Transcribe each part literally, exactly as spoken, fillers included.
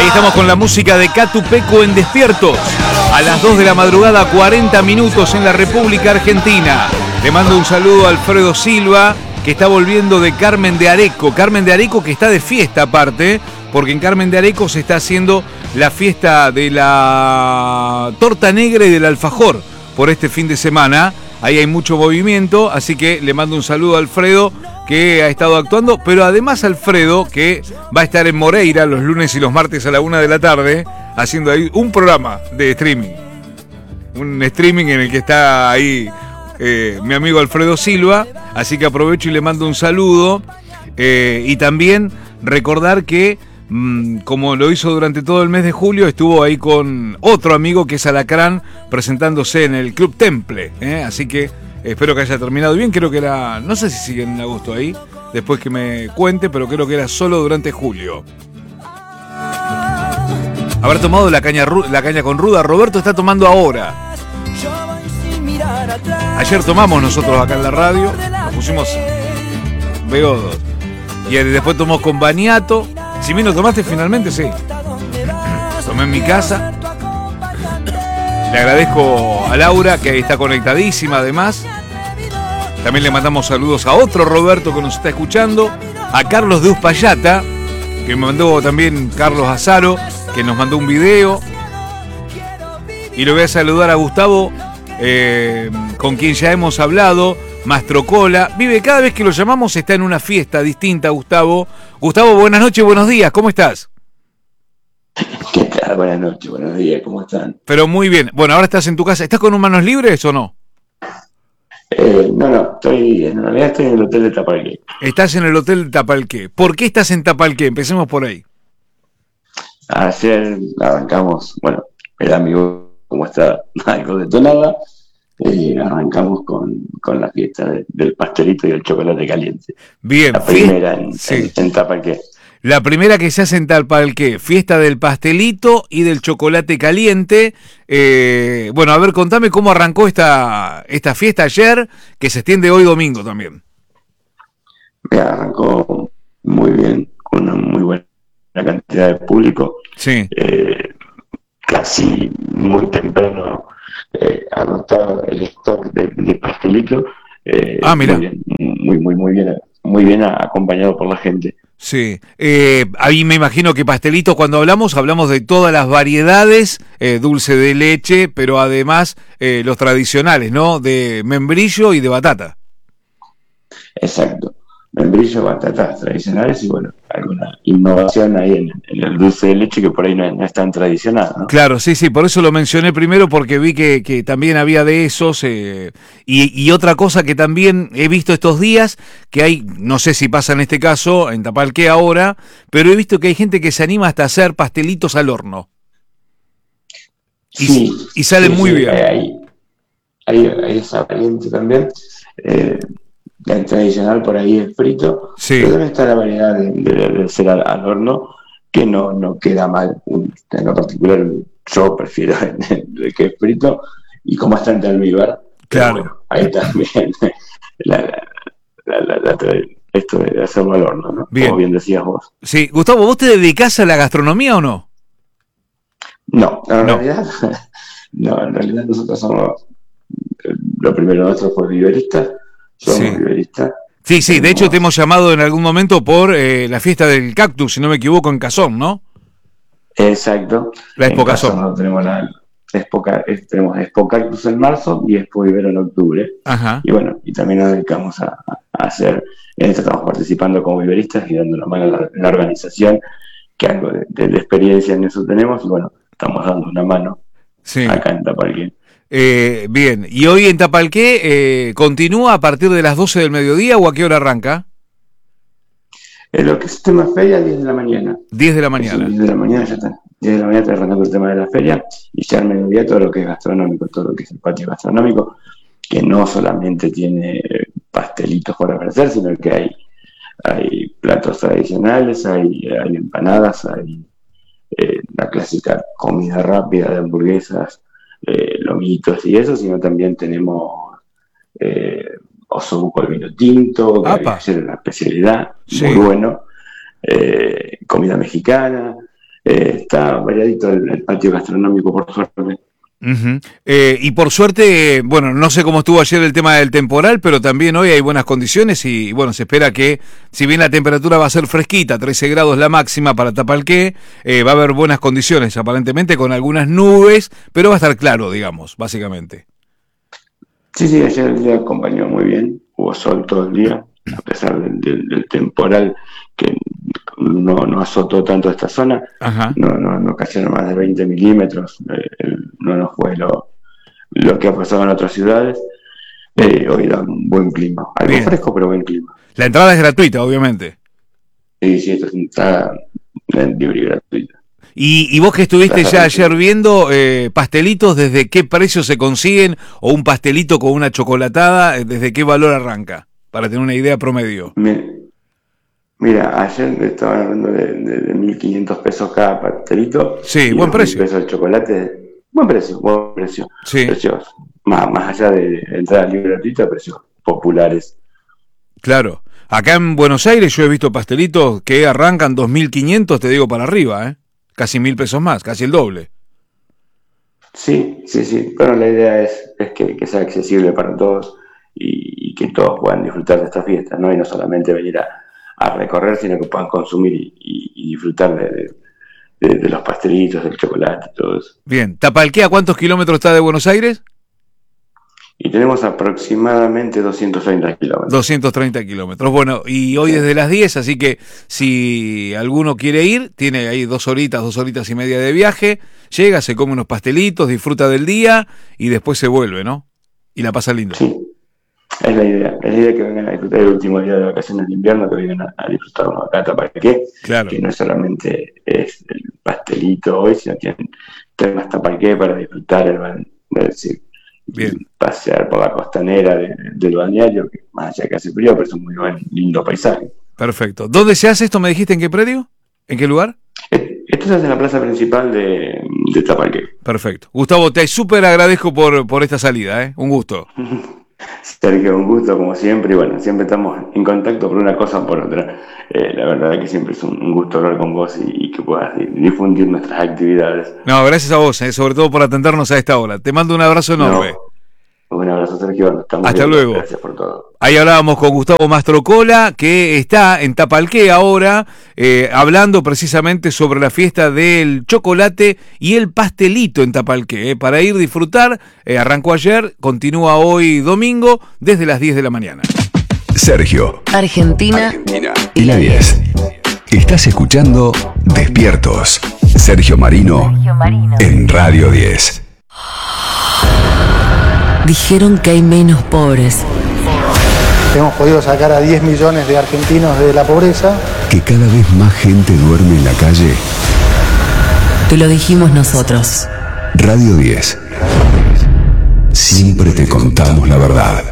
Ahí estamos con la música de Catu Peco en Despiertos. A las dos de la madrugada, cuarenta minutos en la República Argentina. Le mando un saludo a Alfredo Silva, que está volviendo de Carmen de Areco. Carmen de Areco que está de fiesta aparte, porque en Carmen de Areco se está haciendo la fiesta de la torta negra y del alfajor por este fin de semana. Ahí hay mucho movimiento, así que le mando un saludo a Alfredo, que ha estado actuando, pero además Alfredo, que va a estar en Moreira los lunes y los martes a la una de la tarde, haciendo ahí un programa de streaming. Un streaming en el que está ahí eh, mi amigo Alfredo Silva, así que aprovecho y le mando un saludo. Eh, y también recordar que, mmm, como lo hizo durante todo el mes de julio, estuvo ahí con otro amigo que es Alacrán, presentándose en el Club Temple, ¿eh? Así que espero que haya terminado bien. Creo que era, no sé si sigue en agosto ahí, después que me cuente, pero creo que era solo durante julio. Haber tomado la caña, la caña con ruda, Roberto está tomando ahora. Ayer tomamos nosotros acá en la radio, nos pusimos beodos. Y después tomamos con Baniato. Si bien lo tomaste finalmente, sí. Tomé en mi casa. Le agradezco a Laura, que está conectadísima además. También le mandamos saludos a otro Roberto que nos está escuchando. A Carlos de Uspallata, que me mandó también Carlos Azaro, que nos mandó un video. Y le voy a saludar a Gustavo, eh, con quien ya hemos hablado. Mastrocola. Vive, cada vez que lo llamamos está en una fiesta distinta, Gustavo. Gustavo, buenas noches, buenos días, ¿cómo estás? ¿Qué tal? Buenas noches, buenos días, ¿cómo están? Pero muy bien. Bueno, ahora estás en tu casa. ¿Estás con un manos libres o no? Eh, no, no, estoy, en realidad estoy en el hotel de Tapalqué. Estás en el hotel de Tapalqué. ¿Por qué estás en Tapalqué? Empecemos por ahí. Ayer arrancamos, bueno, el amigo, como está algo detonada, eh, arrancamos con, con la fiesta de, del pastelito y el chocolate caliente. Bien. La primera en, sí. en, en Tapalqué. La primera que se hace en Tapalqué, fiesta del pastelito y del chocolate caliente. Eh, bueno, a ver, contame cómo arrancó esta, esta fiesta ayer, que se extiende hoy domingo también. Me arrancó muy bien, con una muy buena cantidad de público. Sí. Eh, casi muy temprano eh, anotado el stock de, de pastelito. Eh, ah, mira. Muy bien, muy, muy, muy bien, muy bien acompañado por la gente. Sí, eh, ahí me imagino que pastelitos, cuando hablamos, hablamos de todas las variedades, eh, dulce de leche, pero además eh, los tradicionales, ¿no? De membrillo y de batata. Exacto, membrillo, batatas tradicionales y bueno, alguna innovación ahí en, en el dulce de leche que por ahí no, no es tan tradicional, ¿no? Claro, sí, sí, por eso lo mencioné primero, porque vi que, que también había de esos, eh, y, y otra cosa que también he visto estos días, que hay, no sé si pasa en este caso, en Tapalqué ahora, pero he visto que hay gente que se anima hasta a hacer pastelitos al horno. Y, sí, y salen sí, muy sí, bien. Hay, hay, hay esa variante también. Eh, el tradicional por ahí es frito, sí. Pero también está la variedad de, de, de ser al, al horno, que no, no queda mal. En lo particular, yo prefiero el que es frito, y como está en almíbar, claro. Bueno, ahí también la, la, la, la, la, esto de hacerlo al horno, ¿no? Bien. Como bien decías vos. Sí, Gustavo, ¿vos te dedicás a la gastronomía o no? No, en no. realidad, no, en realidad nosotros somos, lo primero nuestro fue viverista. Somos sí. viveristas. Sí, sí, de hecho te hemos llamado en algún momento por eh, la fiesta del cactus, si no me equivoco, en Cazón, ¿no? Exacto. La Expo Cazón. No, tenemos la Expo, tenemos Expo Cactus en marzo y Expo Vivero en octubre. Ajá. Y bueno, y también nos dedicamos a, a hacer, en esto estamos participando como viveristas y dando una mano a la, la organización, que algo de, de, de experiencia en eso tenemos, y bueno, estamos dando una mano sí. acá en Tapalqué. Eh, bien, ¿y hoy en Tapalqué eh, continúa a partir de las doce del mediodía o a qué hora arranca? En lo que es tema feria, diez de la mañana. diez de la mañana. diez de la mañana ya está. diez de la mañana está arrancando el tema de la feria, y ya al mediodía todo lo que es gastronómico, todo lo que es el patio gastronómico, que no solamente tiene pastelitos por ofrecer, sino que hay, hay platos tradicionales, hay, hay empanadas, hay eh, la clásica comida rápida de hamburguesas, Eh, lomitos y eso, sino también tenemos eh, osobuco al vino tinto, que ayer es una especialidad, sí. Muy bueno, eh, comida mexicana, eh, está variadito el, el patio gastronómico, por suerte. Uh-huh. Eh, y por suerte, bueno, no sé cómo estuvo ayer el tema del temporal, pero también hoy hay buenas condiciones y, bueno, se espera que, si bien la temperatura va a ser fresquita, trece grados la máxima para Tapalqué, eh, va a haber buenas condiciones, aparentemente con algunas nubes, pero va a estar claro, digamos, básicamente. Sí, sí, ayer el día acompañó muy bien, hubo sol todo el día, a pesar del, del, del temporal que no, no azotó tanto esta zona. Ajá. no, no, no cayeron más de veinte milímetros, eh, no nos fue lo, lo que ha pasado en otras ciudades. Eh, hoy da un buen clima, algo bien. Fresco, pero buen clima. La entrada es gratuita, obviamente. Sí, sí, esto es entrada libre y gratuita. Y, y vos que estuviste ya ayer viendo, eh, pastelitos, ¿desde qué precio se consiguen? O un pastelito con una chocolatada, ¿desde qué valor arranca? Para tener una idea promedio. Mira, mira ayer estaban hablando de, de, de mil quinientos pesos cada pastelito. Sí, buen precio. Pesos de chocolate, buen precio, buen precio. Sí. Precios, más, más allá de entrada libre y gratuita, precios populares. Claro. Acá en Buenos Aires yo he visto pastelitos que arrancan dos mil quinientos, te digo, para arriba, ¿eh? Casi mil pesos más, casi el doble. Sí, sí, sí. Bueno, la idea es, es que, que sea accesible para todos y, y que todos puedan disfrutar de esta fiesta, ¿no? Y no solamente venir a, a recorrer, sino que puedan consumir y, y, y disfrutar de, de, de los pastelitos, del chocolate y todo eso. Bien. ¿Tapalqué a cuántos kilómetros está de Buenos Aires? Y tenemos aproximadamente doscientos treinta kilómetros. doscientos treinta kilómetros. Bueno, y hoy desde las diez, así que si alguno quiere ir, tiene ahí dos horitas, dos horitas y media de viaje, llega, se come unos pastelitos, disfruta del día y después se vuelve, ¿no? Y la pasa lindo. Sí, es la idea. Es la idea que vengan a disfrutar el último día de vacaciones de invierno, que vengan a, a disfrutarnos acá a Tapalqué. Claro. Que no solamente es el pastelito hoy, sino que tienen hasta Tapalqué para disfrutar el, el, el Bien. Pasear por la costanera de, del balneario, que más allá que hace frío, pero es un muy buen, lindo paisaje. Perfecto. ¿Dónde se hace esto? ¿Me dijiste en qué predio? ¿En qué lugar? Esto se hace en la plaza principal de, de Tapalqué. Perfecto. Gustavo, te súper agradezco por, por esta salida, ¿eh? Un gusto. Sergio, un gusto como siempre, y bueno, siempre estamos en contacto por una cosa o por otra. Eh, la verdad que siempre es un, un gusto hablar con vos y, y que puedas difundir nuestras actividades. No, gracias a vos, eh, sobre todo por atendernos a esta hora. Te mando un abrazo enorme. No, un abrazo, Sergio. Estamos Hasta bien. Luego. Gracias por todo. Ahí hablábamos con Gustavo Mastrocola, que está en Tapalqué ahora, eh, hablando precisamente sobre la fiesta del chocolate y el pastelito en Tapalqué. Eh, para ir a disfrutar, eh, arrancó ayer, continúa hoy domingo, desde las diez de la mañana. Sergio, Argentina, Argentina y la diez. Estás escuchando Despiertos. Sergio Marino, Sergio Marino. En Radio diez. Dijeron que hay menos pobres. Hemos podido sacar a diez millones de argentinos de la pobreza. Que cada vez más gente duerme en la calle. Te lo dijimos nosotros. Radio diez. Siempre te contamos la verdad.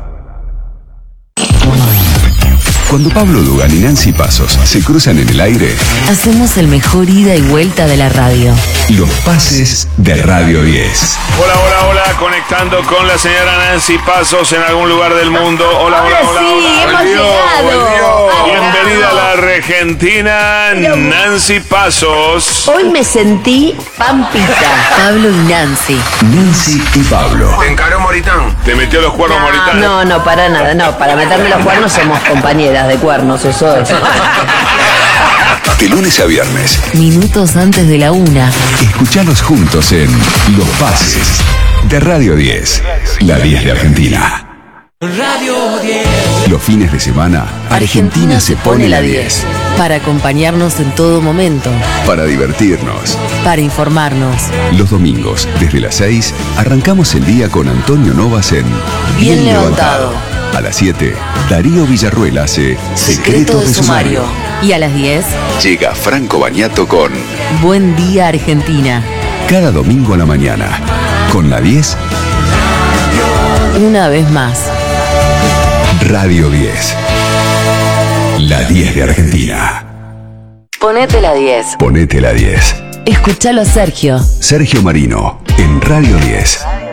Cuando Pablo Dugan y Nancy Pasos se cruzan en el aire, hacemos el mejor ida y vuelta de la radio. Los pases de Radio diez. Hola, hola, hola, conectando con la señora Nancy Pasos en algún lugar del mundo. Hola, hola, hola, sí, hola. hemos Volvió, llegado. volvió. Bienvenida a la Argentina, Nancy Pasos. Hoy me sentí pampita. Pablo y Nancy. Nancy y Pablo. Te encaró Moritán. Te metió los cuernos, Moritán. No, no, para nada, no. Para meterme los cuernos somos compañeras de cuernos, eso es. De lunes a viernes. Minutos antes de la una. Escuchalos juntos en Los Pases de Radio diez. La diez de Argentina. Radio diez. Los fines de semana, Argentina se pone la diez. Para acompañarnos en todo momento. Para divertirnos. Para informarnos. Los domingos, desde las seis, arrancamos el día con Antonio Novas en Bien, Bien levantado. levantado. A las siete, Darío Villarruel hace Secretos de Sumario. Y a las diez, llega Franco Bañato con Buen Día Argentina. Cada domingo a la mañana, con la diez. Una vez más. Radio diez. La diez de Argentina. Ponete la diez. Ponete la diez. Escuchalo a Sergio. Sergio Marino, en Radio diez.